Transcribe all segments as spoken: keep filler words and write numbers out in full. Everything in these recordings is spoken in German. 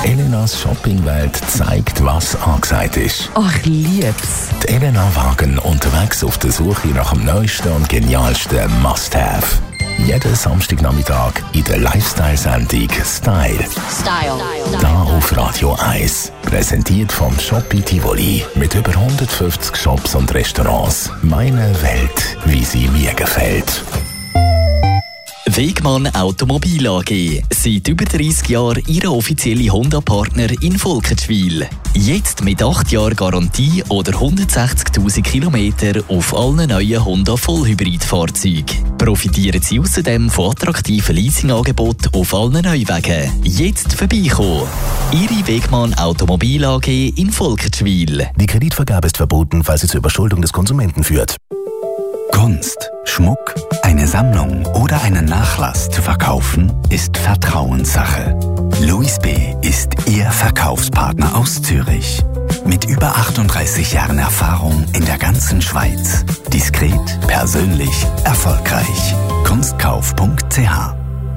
Elenas Shoppingwelt zeigt, was angesagt ist. Ach, ich lieb's. Die Elena Wagen unterwegs auf der Suche nach dem neuesten und genialsten Must-Have. Jeden Samstagnachmittag in der Lifestyle-Sendung Style. Style. Da auf Radio eins. Präsentiert vom Shoppi Tivoli mit über hundertfünfzig Shops und Restaurants. Meine Welt, wie sie mir gefällt. Wegmann Automobil A G. Seit über dreissig Jahren Ihr offizieller Honda-Partner in Volkenschwil. Jetzt mit acht Jahren Garantie oder hundertsechzigtausend Kilometer auf allen neuen Honda Vollhybrid-Fahrzeugen. Profitieren Sie außerdem von attraktiven Leasingangeboten auf allen Neuwagen. Jetzt vorbeikommen. Ihre Wegmann Automobil A G in Volkenschwil. Die Kreditvergabe ist verboten, falls sie zur Überschuldung des Konsumenten führt. Kunst, Schmuck, eine Sammlung oder einen Nachlass zu verkaufen, ist Vertrauenssache. Louis B. ist Ihr Verkaufspartner aus Zürich. Mit über achtunddreißig Jahren Erfahrung in der ganzen Schweiz. Diskret, persönlich, erfolgreich. kunstkauf punkt c h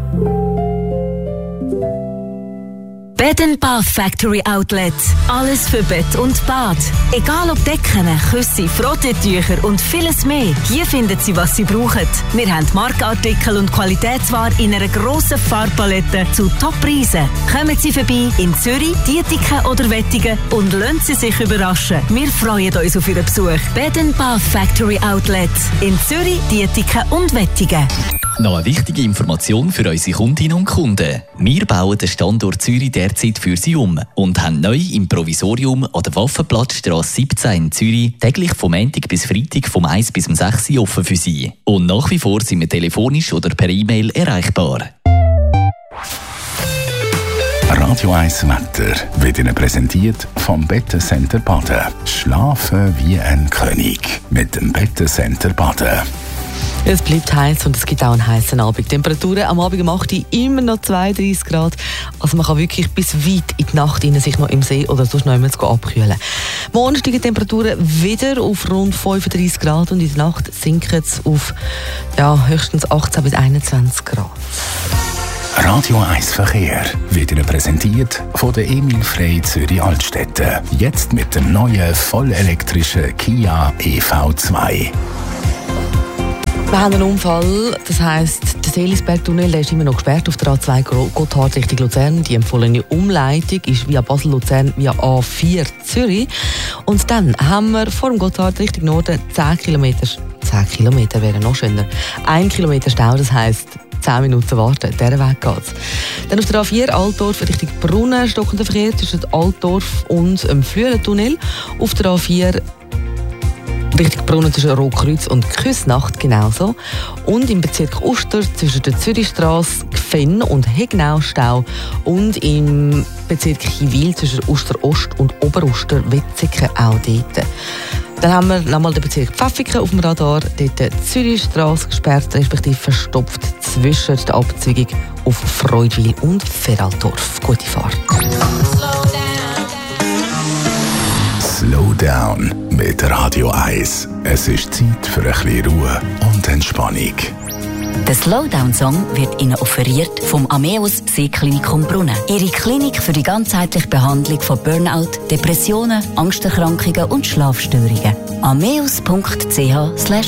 Bed and Bath Factory Outlet. Alles für Bett und Bad. Egal ob Decken, Küsse, Frotteetücher und vieles mehr. Hier finden Sie, was Sie brauchen. Wir haben Markenartikel und Qualitätsware in einer grossen Farbpalette zu Top-Preisen. Kommen Sie vorbei in Zürich, Dietiken oder Wettigen und lassen Sie sich überraschen. Wir freuen uns auf Ihren Besuch. Bed and Bath Factory Outlet. In Zürich, Dietiken und Wettigen. Noch eine wichtige Information für unsere Kundinnen und Kunden. Wir bauen den Standort Zürich derzeit für Sie um und haben neu im Provisorium an der Waffenplatzstrasse siebzehn in Zürich täglich vom Montag bis Freitag vom eins bis um sechs Uhr offen für Sie. Und nach wie vor sind wir telefonisch oder per E-Mail erreichbar. Radio eins Wetter wird Ihnen präsentiert vom Bettencenter Baden. Schlafen wie ein König mit dem Bettencenter Baden. Es bleibt heiß und es gibt auch einen heißen Abend. Temperaturen am Abend um acht Uhr immer noch zweiunddreißig Grad. Also man kann wirklich bis weit in die Nacht rein sich noch im See oder sonst noch immer abkühlen. Morgen steigen die Temperaturen wieder auf rund fünfunddreißig Grad und in der Nacht sinken es auf ja, höchstens achtzehn bis einundzwanzig Grad. Radio eins Verkehr wird Ihnen präsentiert von der Emil Frey Zürich Altstädte. Jetzt mit dem neuen vollelektrischen Kia E V zwei. Wir haben einen Unfall, das heisst, der Seelisberg-Tunnel ist immer noch gesperrt auf der A zwei Gotthard Richtung Luzern. Die empfohlene Umleitung ist via Basel-Luzern via A vier Zürich. Und dann haben wir vor dem Gotthard Richtung Norden zehn Kilometer. zehn Kilometer wäre noch schöner. ein Kilometer Stau, das heisst zehn Minuten warten. Dieser Weg geht's. Dann auf der A vier Altdorf Richtung Brunnen stockender Verkehr zwischen Altdorf und dem Flüelentunnel. Auf der A vier Richtung Brunnen zwischen Rotkreuz und Küsnacht genauso. Und im Bezirk Uster zwischen der Zürichstrasse, Gfenn und Hegnau Stau. Und im Bezirk Chiwil zwischen Uster Ost und Oberuster Wetzikon auch dort. Dann haben wir nochmal den Bezirk Pfäffiken auf dem Radar. Dort die Zürichstrasse gesperrt, respektive verstopft zwischen der Abzweigung auf Freudwil und Feraldorf. Gute Fahrt. Slow down mit Radio eins. Es ist Zeit für ein bisschen Ruhe und Entspannung. Der Slowdown-Song wird Ihnen offeriert vom Ameos Seeklinikum Brunnen. Ihre Klinik für die ganzheitliche Behandlung von Burnout, Depressionen, Angsterkrankungen und Schlafstörungen. ameos punkt c h slash